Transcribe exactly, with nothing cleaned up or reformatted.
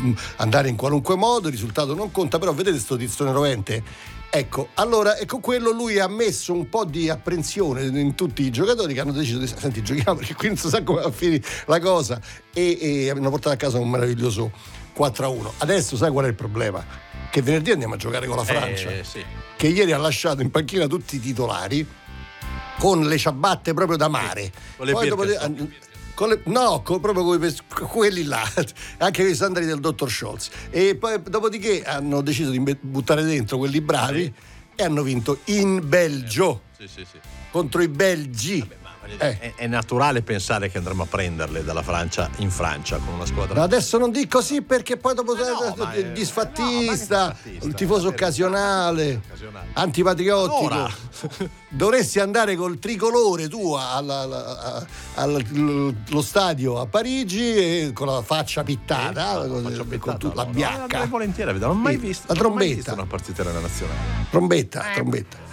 andare in qualunque modo, il risultato non conta, però vedete sto tizzone rovente? Ecco, allora, ecco quello lui ha messo un po' di apprensione in tutti i giocatori che hanno deciso di senti, giochiamo perché qui non si sa come va a finire la cosa e, e hanno portato a casa un meraviglioso quattro a uno. Adesso sai qual è il problema? Che venerdì andiamo a giocare con la Francia, eh, sì. che ieri ha lasciato in panchina tutti i titolari con le ciabatte proprio da mare. Con le Poi dopo, con le, no, con, proprio con quelli là, anche i sandali del dottor Scholz. E poi dopodiché hanno deciso di buttare dentro quelli bravi, sì, e hanno vinto in Belgio, sì, sì, sì, contro i belgi. Vabbè, Eh. È, è naturale pensare che andremo a prenderle dalla Francia in Francia con una squadra. Ma adesso non dico così perché poi dopo no, ma è, disfattista, no, ma il tifoso occasionale, occasionale, antipatriottico. Allora. Dovresti andare col tricolore tu allo stadio a Parigi e con la faccia pittata, eh, con, faccia pittata con tu, no, la biacca. No, volentieri, non ho mai sì, visto la trombetta, una partita della nazionale. Trombetta, eh. trombetta.